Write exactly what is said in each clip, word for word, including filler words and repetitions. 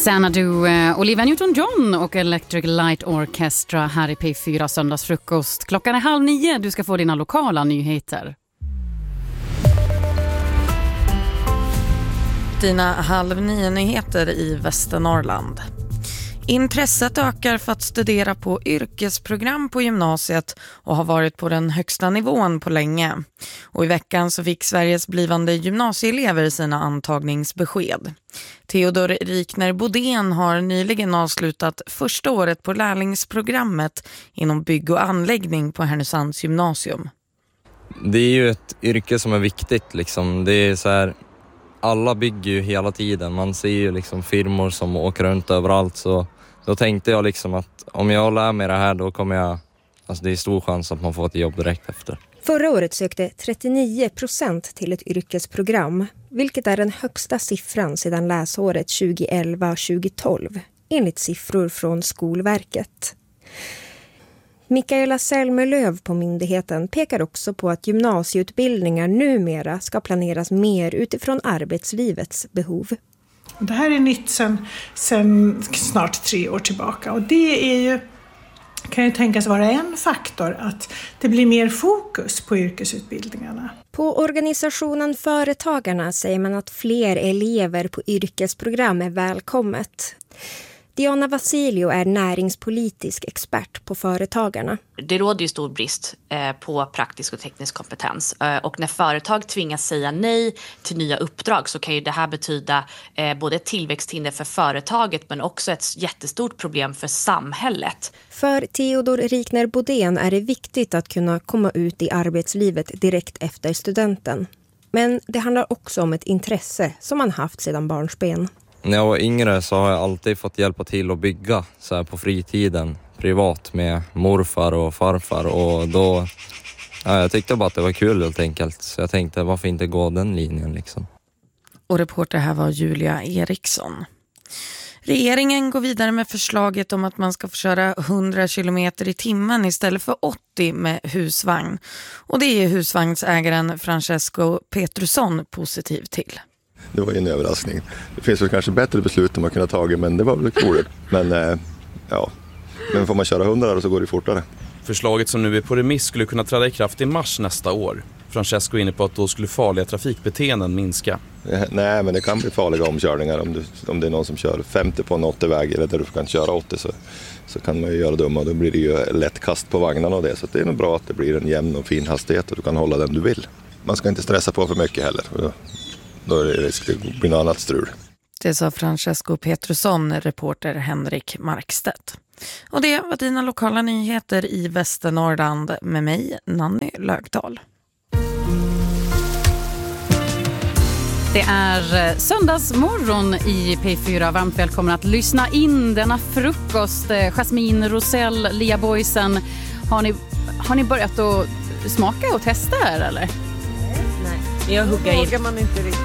Xanadu, eh, Olivia Newton-John och Electric Light Orchestra här i P fyra söndagsfrukost. Klockan är halv nio, du ska få dina lokala nyheter. Dina halv nio nyheter i Västernorrland. Intresset ökar för att studera på yrkesprogram på gymnasiet och har varit på den högsta nivån på länge. Och i veckan så fick Sveriges blivande gymnasieelever sina antagningsbesked. Theodor Rikner Bodén har nyligen avslutat första året på lärlingsprogrammet inom bygg- och anläggning på Härnösands gymnasium. Det är ju ett yrke som är viktigt liksom. Det är så här, alla bygger ju hela tiden. Man ser ju liksom firmor som åker runt överallt, så då tänkte jag liksom att om jag lär mig det här, då kommer jag, alltså det är stor chans att man får ett jobb direkt efter. Förra året sökte trettionio procent till ett yrkesprogram, vilket är den högsta siffran sedan läsåret tjugoelva tjugotolv, enligt siffror från Skolverket. Mikaela Selmelöv på myndigheten pekar också på att gymnasieutbildningar numera ska planeras mer utifrån arbetslivets behov. Det här är nytt sedan, sedan snart tre år tillbaka, och det är ju, kan ju tänkas vara en faktor att det blir mer fokus på yrkesutbildningarna. På organisationen Företagarna säger man att fler elever på yrkesprogram är välkommet. Diana Vasilio är näringspolitisk expert på Företagarna. Det råder ju stor brist eh, på praktisk och teknisk kompetens. Eh, och när företag tvingas säga nej till nya uppdrag så kan ju det här betyda eh, både ett tillväxthinder för företaget men också ett jättestort problem för samhället. För Theodor Rikner Bodén är det viktigt att kunna komma ut i arbetslivet direkt efter studenten. Men det handlar också om ett intresse som man haft sedan barnsben. När jag var yngre så har jag alltid fått hjälpa till att bygga så här på fritiden, privat med morfar och farfar, och då, ja, jag tyckte bara att det var kul helt enkelt, så jag tänkte varför inte gå den linjen liksom. Och reporter här var Julia Eriksson. Regeringen går vidare med förslaget om att man ska få köra hundra kilometer i timmen istället för åttio med husvagn. Och det är husvagnsägaren Francesco Petrusson positiv till. Det var ju en överraskning. Det finns väl kanske bättre beslut om man kunde ha tagit, men det var väl roligt. Men eh, ja, men får man köra hundra där så går det fortare. Förslaget som nu är på remiss skulle kunna träda i kraft i mars nästa år. Francesco är inne på att då skulle farliga trafikbeteenden minska. Eh, nej, men det kan bli farliga omkörningar om, du, om det är någon som kör femtio på en åttio-väg eller där du kan köra åttio, så, så kan man ju göra dumma. Då blir det ju lätt kast på vagnarna och det. Så det är nog bra att det blir en jämn och fin hastighet och du kan hålla den du vill. Man ska inte stressa på för mycket heller. Då är det risk att det blir något annat strul. Det sa Francesco Petrusson, reporter Henrik Markstedt. Och det var dina lokala nyheter i Västernorrland med mig, Nanny Lögdahl. Det är söndagsmorgon i P fyra. Varmt välkommen att lyssna in denna frukost. Jasmin Rosell, Lia Boysen. Har ni, har ni börjat att smaka och testa här eller? Nej, jag hugger in. Vågar man inte riktigt.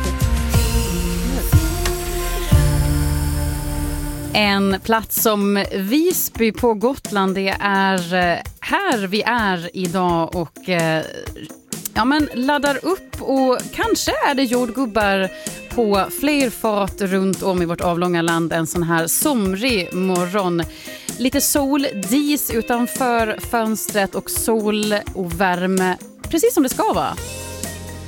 En plats som Visby på Gotland, det är här vi är idag och ja, men laddar upp, och kanske är det jordgubbar på fler fat runt om i vårt avlånga land en sån här somrig morgon. Lite sol, dis utanför fönstret och sol och värme, precis som det ska vara.